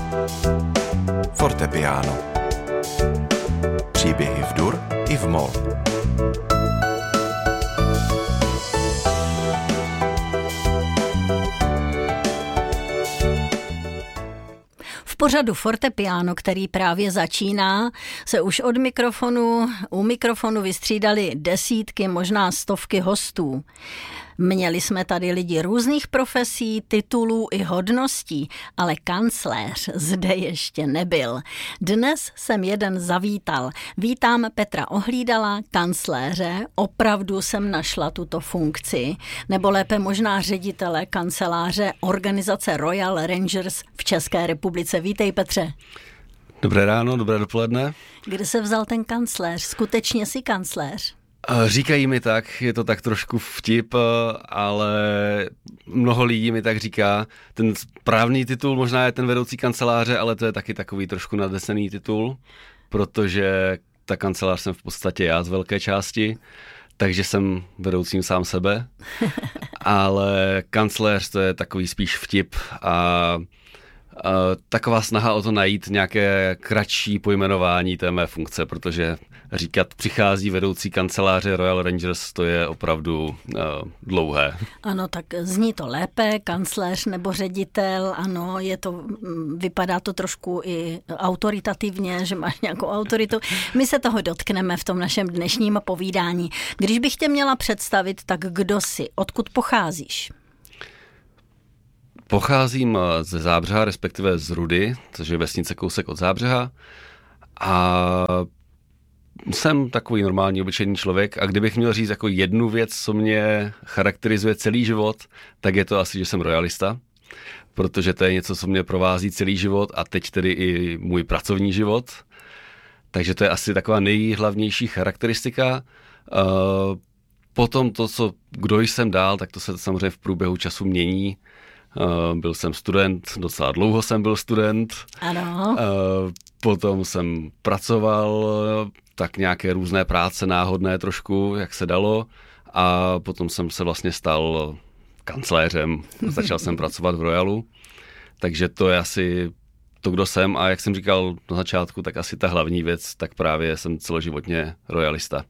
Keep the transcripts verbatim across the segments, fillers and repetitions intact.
Fortepiano. Příběhy v dur i v moll. V pořadu Fortepiano, který právě začíná, se už od mikrofonu, u mikrofonu vystřídali desítky, možná stovky hostů. Měli jsme tady lidi různých profesí, titulů i hodností, ale kancléř zde ještě nebyl. Dnes jsem jeden zavítal. Vítám Petra Ohlídala, kancléře. Opravdu jsem našla tuto funkci, nebo lépe možná ředitele kanceláře organizace Royal Rangers v České republice. Vítej, Petře. Dobré ráno, dobré dopoledne. Kde se vzal ten kancléř? Skutečně jsi kancléř? Říkají mi tak, je to tak trošku vtip, ale mnoho lidí mi tak říká. Ten správný titul možná je ten vedoucí kanceláře, ale to je taky takový trošku nadnesený titul, protože ta kancelář jsem v podstatě já z velké části, takže jsem vedoucím sám sebe, ale kancléř to je takový spíš vtip a Uh, taková snaha o to najít nějaké kratší pojmenování té mé funkce, protože říkat přichází vedoucí kanceláře Royal Rangers, to je opravdu uh, dlouhé. Ano, tak zní to lépe, kancléř nebo ředitel, ano, je to, vypadá to trošku i autoritativně, že máš nějakou autoritu. My se toho dotkneme v tom našem dnešním povídání. Když bych tě měla představit, tak kdo jsi, odkud pocházíš? Pocházím ze Zábřeha, respektive z Rudy, což je vesnice kousek od Zábřeha, a jsem takový normální, obyčejný člověk a kdybych měl říct jako jednu věc, co mě charakterizuje celý život, tak je to asi, že jsem royalista, protože to je něco, co mě provází celý život a teď tedy i můj pracovní život, takže to je asi taková nejhlavnější charakteristika. Potom to, co, kdo jsem dál, tak to se samozřejmě v průběhu času mění. Uh, byl jsem student, docela dlouho jsem byl student. Ano. Uh, potom jsem pracoval, tak nějaké různé práce náhodné trošku, jak se dalo. A potom jsem se vlastně stal kancléřem. Začal jsem pracovat v Royalu. Takže to je asi to, kdo jsem. A jak jsem říkal na začátku, tak asi ta hlavní věc, tak právě jsem celoživotně royalista.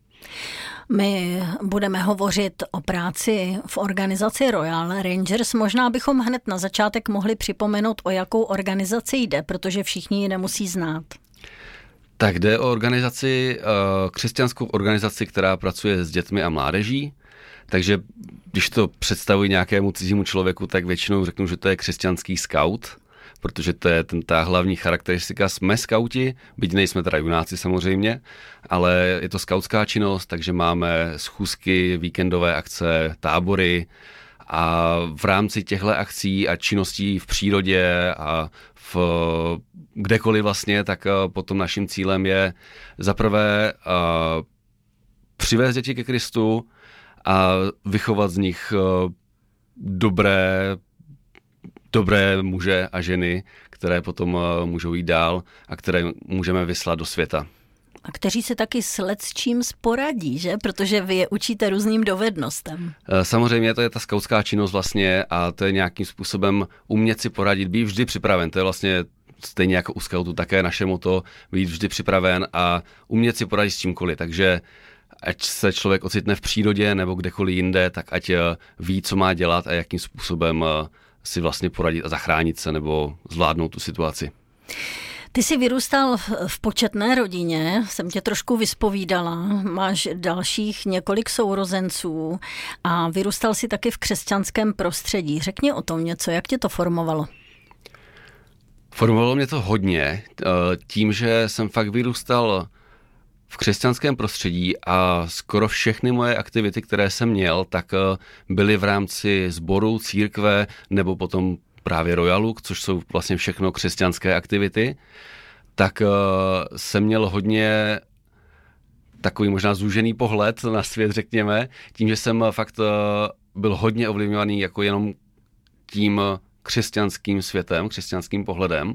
My budeme hovořit o práci v organizaci Royal Rangers. Možná bychom hned na začátek mohli připomenout, o jakou organizaci jde, protože všichni ji nemusí znát. Tak jde o organizaci, křesťanskou organizaci, která pracuje s dětmi a mládeží. Takže když to představuji nějakému cizímu člověku, tak většinou řeknu, že to je křesťanský scout, protože to je ten, ta hlavní charakteristika. Jsme skauti, byť nejsme teda junáci samozřejmě, ale je to skautská činnost, takže máme schůzky, víkendové akce, tábory a v rámci těchto akcí a činností v přírodě a v kdekoliv vlastně, tak potom naším cílem je zaprvé uh, přivést děti ke Kristu a vychovat z nich uh, dobré dobré muže a ženy, které potom uh, můžou jít dál a které můžeme vyslat do světa. A kteří se taky s lecčím sporadí, že? Protože vy je učíte různým dovednostem. Uh, samozřejmě to je ta skautská činnost vlastně a to je nějakým způsobem umět si poradit, být vždy připraven. To je vlastně stejně jako u skautu také naše motto, být vždy připraven a umět si poradit s čímkoliv. Takže ať se člověk ocitne v přírodě nebo kdekoliv jinde, tak ať uh, ví, co má dělat a jakým způsobem uh, si vlastně poradit a zachránit se nebo zvládnout tu situaci. Ty jsi vyrůstal v početné rodině, jsem tě trošku vyspovídala, máš dalších několik sourozenců a vyrůstal jsi taky v křesťanském prostředí. Řekni o tom něco, jak tě to formovalo? Formovalo mě to hodně, tím, že jsem fakt vyrůstal v křesťanském prostředí a skoro všechny moje aktivity, které jsem měl, tak byly v rámci sboru, církve nebo potom právě Royalu, což jsou vlastně všechno křesťanské aktivity, tak jsem měl hodně takový možná zúžený pohled na svět, řekněme, tím, že jsem fakt byl hodně ovlivňovaný jako jenom tím křesťanským světem, křesťanským pohledem.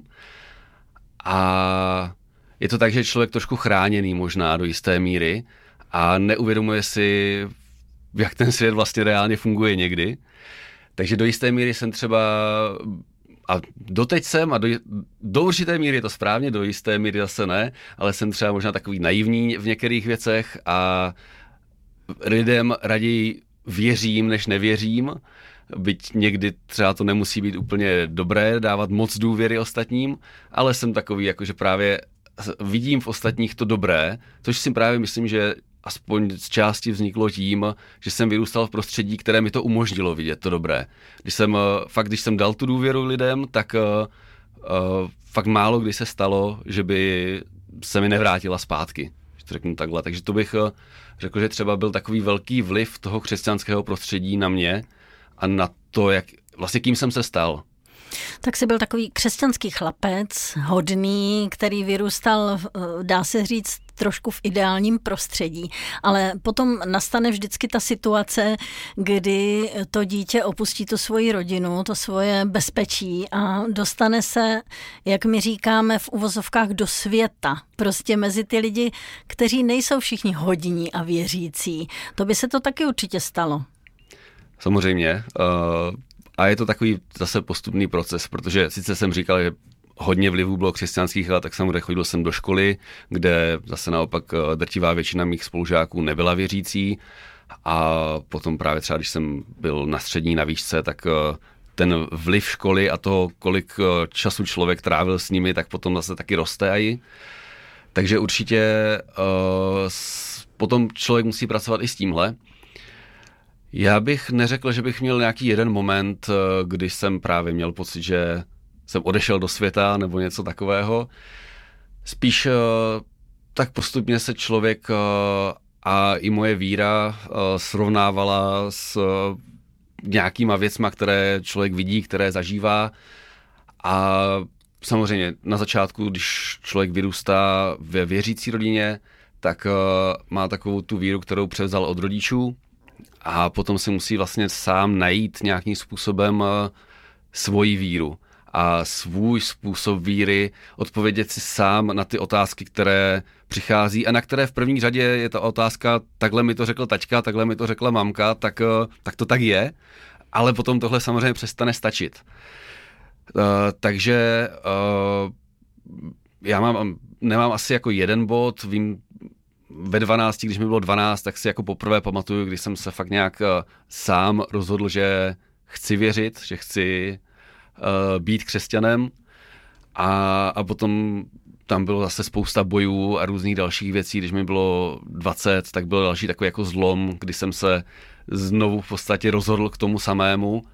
A je to tak, že je člověk trošku chráněný možná do jisté míry a neuvědomuje si, jak ten svět vlastně reálně funguje někdy. Takže do jisté míry jsem třeba a doteď jsem, a do, do určité míry je to správně, do jisté míry zase ne, ale jsem třeba možná takový naivní v některých věcech a lidem raději věřím, než nevěřím, byť někdy třeba to nemusí být úplně dobré, dávat moc důvěry ostatním, ale jsem takový, jakože právě vidím v ostatních to dobré, což si právě myslím, že aspoň z části vzniklo tím, že jsem vyrůstal v prostředí, které mi to umožnilo vidět to dobré. Když jsem, fakt, když jsem dal tu důvěru lidem, tak uh, uh, fakt málo kdy se stalo, že by se mi nevrátila zpátky, že to řeknu takhle. Takže to bych uh, řekl, že třeba byl takový velký vliv toho křesťanského prostředí na mě a na to, jak vlastně kým jsem se stal. Tak jsi byl takový křesťanský chlapec, hodný, který vyrůstal, dá se říct, trošku v ideálním prostředí, ale potom nastane vždycky ta situace, kdy to dítě opustí tu svoji rodinu, to svoje bezpečí a dostane se, jak my říkáme v uvozovkách, do světa. Prostě mezi ty lidi, kteří nejsou všichni hodní a věřící. To by se to taky určitě stalo. Samozřejmě. Uh... A je to takový zase postupný proces, protože sice jsem říkal, že hodně vlivů bylo křesťanských, ale tak samozřejmě chodil jsem do školy, kde zase naopak drtivá většina mých spolužáků nebyla věřící a potom právě třeba, když jsem byl na střední, na výšce, tak ten vliv školy a toho, kolik času člověk trávil s nimi, tak potom zase taky roste aj. Takže určitě uh, potom člověk musí pracovat i s tímhle. Já bych neřekl, že bych měl nějaký jeden moment, když jsem právě měl pocit, že jsem odešel do světa nebo něco takového. Spíš tak postupně se člověk a i moje víra srovnávala s nějakýma věcma, které člověk vidí, které zažívá. A samozřejmě na začátku, když člověk vyrůstá ve věřící rodině, tak má takovou tu víru, kterou převzal od rodičů. A potom si musí vlastně sám najít nějakým způsobem svoji víru a svůj způsob víry, odpovědět si sám na ty otázky, které přichází a na které v první řadě je ta otázka, takhle mi to řekl taťka, takhle mi to řekla mamka, tak, tak to tak je, ale potom tohle samozřejmě přestane stačit. Uh, takže uh, já mám, nemám asi jako jeden bod, vím, ve dvanácti, když mi bylo dvanáct, tak si jako poprvé pamatuju, když jsem se fakt nějak uh, sám rozhodl, že chci věřit, že chci uh, být křesťanem a, a potom tam bylo zase spousta bojů a různých dalších věcí. Když mi bylo dvacet, tak byl další takový jako zlom, kdy jsem se znovu v podstatě rozhodl k tomu samému.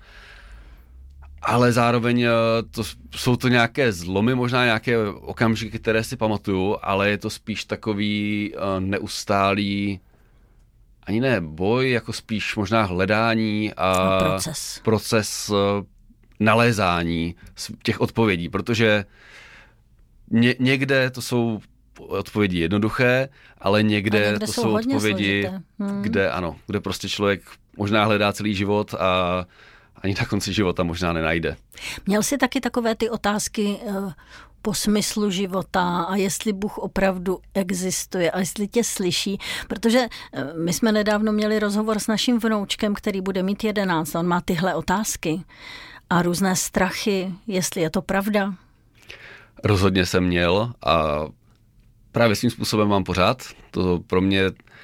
Ale zároveň to, jsou to nějaké zlomy, možná nějaké okamžiky, které si pamatuju, ale je to spíš takový neustálý, ani ne boj, jako spíš možná hledání a, a proces, proces nalézání těch odpovědí, protože ně, někde to jsou odpovědi jednoduché, ale někde, někde to jsou, jsou odpovědi, hmm. kde ano, kde prostě člověk možná hledá celý život a ani na konci života možná nenajde. Měl jsi taky takové ty otázky uh, po smyslu života a jestli Bůh opravdu existuje a jestli tě slyší, protože uh, my jsme nedávno měli rozhovor s naším vnoučkem, který bude mít jedenáct, on má tyhle otázky a různé strachy, jestli je to pravda. Rozhodně jsem měl a právě svým způsobem mám pořád. To pro mě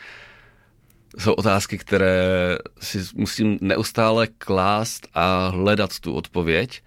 jsou otázky, které si musím neustále klást a hledat tu odpověď.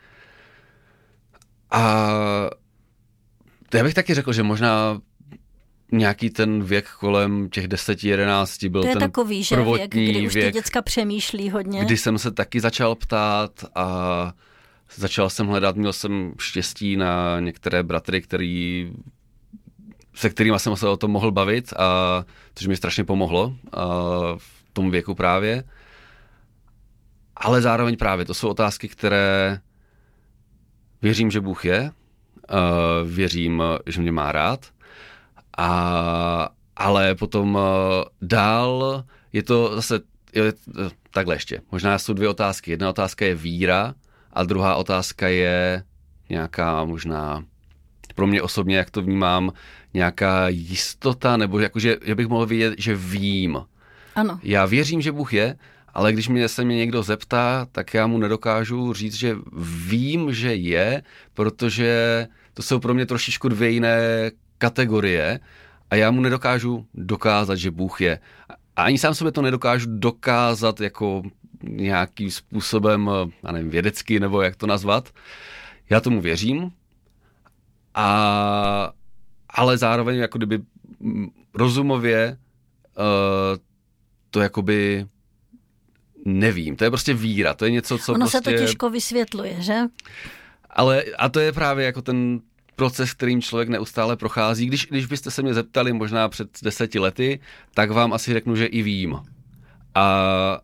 A já bych taky řekl, že možná nějaký ten věk kolem těch deseti, jedenácti byl ten prvotní věk. To je takový, že věk, kdy už ty děcka přemýšlí hodně. Kdy jsem se taky začal ptát a začal jsem hledat, měl jsem štěstí na některé bratry, který, se kterými jsem se o tom mohl bavit, a což mi strašně pomohlo a v tom věku právě. Ale zároveň právě to jsou otázky, které věřím, že Bůh je, věřím, že mě má rád, a, ale potom dál je to zase je, takhle ještě. Možná jsou dvě otázky. Jedna otázka je víra a druhá otázka je nějaká možná pro mě osobně, jak to vnímám, nějaká jistota, nebo jakože, že bych mohl vědět, že vím. Ano. Já věřím, že Bůh je, ale když mě se mě někdo zeptá, tak já mu nedokážu říct, že vím, že je, protože to jsou pro mě trošičku dvě jiné kategorie a já mu nedokážu dokázat, že Bůh je. A ani sám sobě to nedokážu dokázat jako nějakým způsobem, já nevím, vědecky, nebo jak to nazvat. Já tomu věřím, a, ale zároveň jako kdyby rozumově uh, to jakoby nevím. To je prostě víra, to je něco, co ono prostě... se to těžko vysvětluje, že? Ale a to je právě jako ten proces, kterým člověk neustále prochází. Když, když byste se mě zeptali možná před deseti lety, tak vám asi řeknu, že i vím. A, a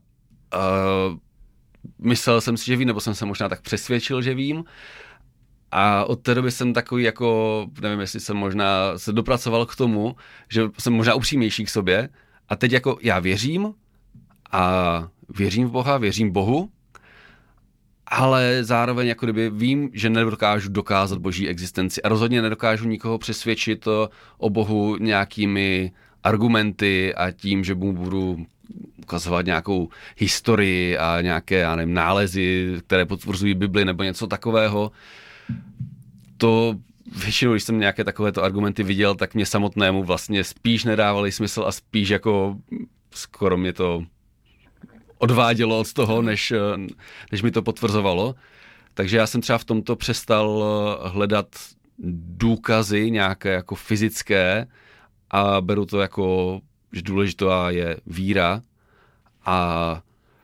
myslel jsem si, že vím, nebo jsem se možná tak přesvědčil, že vím. A od té doby jsem takový jako, nevím, jestli jsem možná se dopracoval k tomu, že jsem možná upřímnější k sobě. A teď jako já věřím a věřím v Boha, věřím Bohu, ale zároveň jako kdyby vím, že nedokážu dokázat boží existenci a rozhodně nedokážu nikoho přesvědčit o Bohu nějakými argumenty a tím, že mu budu ukazovat nějakou historii a nějaké, já nevím, nálezy, které potvrzují Bibli nebo něco takového. To většinou, když jsem nějaké takovéto argumenty viděl, tak mě samotnému vlastně spíš nedávaly smysl a spíš jako skoro mě to odvádělo od toho, než, než mi to potvrzovalo. Takže já jsem třeba v tomto přestal hledat důkazy nějaké jako fyzické a beru to jako, že důležitá je víra a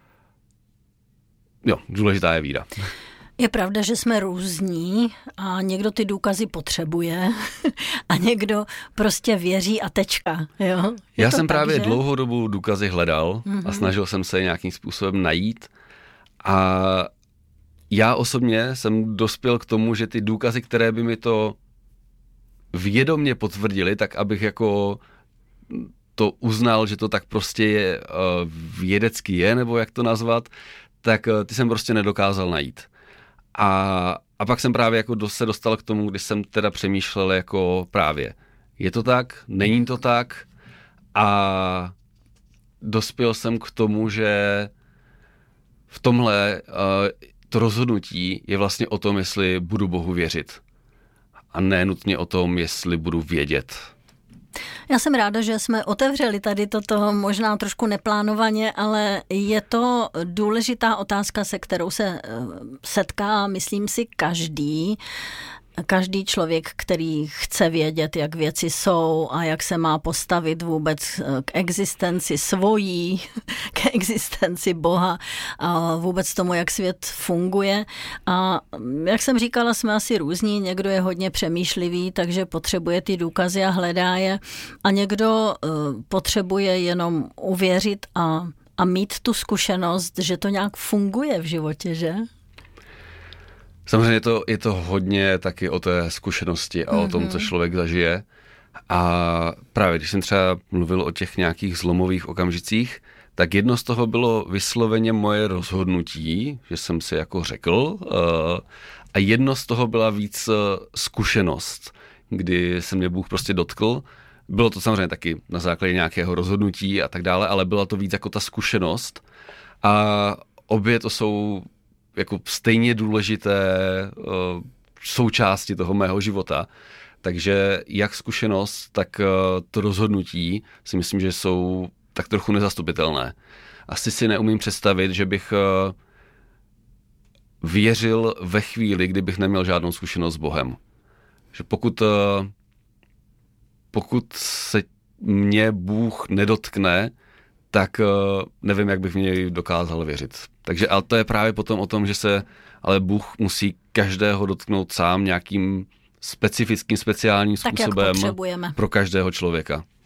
jo, důležitá je víra. Je pravda, že jsme různí a někdo ty důkazy potřebuje a někdo prostě věří a tečka. Jo? Já jsem tak, právě že? dlouhou dobu důkazy hledal mm-hmm. a snažil jsem se nějakým způsobem najít a já osobně jsem dospěl k tomu, že ty důkazy, které by mi to vědomě potvrdili, tak abych jako to uznal, že to tak prostě je, vědecky je, nebo jak to nazvat, tak ty jsem prostě nedokázal najít. A, a pak jsem právě jako se dostal k tomu, když jsem teda přemýšlel jako právě, je to tak, není to tak a dospěl jsem k tomu, že v tomhle uh, to rozhodnutí je vlastně o tom, jestli budu Bohu věřit a ne nutně o tom, jestli budu vědět. Já jsem ráda, že jsme otevřeli tady toto možná trošku neplánovaně, ale je to důležitá otázka, se kterou se setká, myslím si, každý. Každý člověk, který chce vědět, jak věci jsou a jak se má postavit vůbec k existenci svojí, k existenci Boha a vůbec tomu, jak svět funguje. A jak jsem říkala, jsme asi různí. Někdo je hodně přemýšlivý, takže potřebuje ty důkazy a hledá je. A někdo potřebuje jenom uvěřit a, a mít tu zkušenost, že to nějak funguje v životě, že? Samozřejmě je to, je to hodně taky o té zkušenosti a mm-hmm. o tom, co člověk zažije. A právě když jsem třeba mluvil o těch nějakých zlomových okamžicích, tak jedno z toho bylo vysloveně moje rozhodnutí, že jsem si jako řekl, a jedno z toho byla víc zkušenost, kdy se mě Bůh prostě dotkl. Bylo to samozřejmě taky na základě nějakého rozhodnutí a tak dále, ale byla to víc jako ta zkušenost. A obě to jsou jako stejně důležité uh, součásti toho mého života. Takže jak zkušenost, tak uh, to rozhodnutí si myslím, že jsou tak trochu nezastupitelné. Asi si neumím představit, že bych uh, věřil ve chvíli, kdybych neměl žádnou zkušenost s Bohem. Že pokud, uh, pokud se mě Bůh nedotkne, tak uh, nevím, jak bych v něj dokázal věřit. Takže ale to je právě potom o tom, že se ale Bůh musí každého dotknout sám nějakým specifickým, speciálním tak, způsobem jak potřebujeme. Pro každého člověka.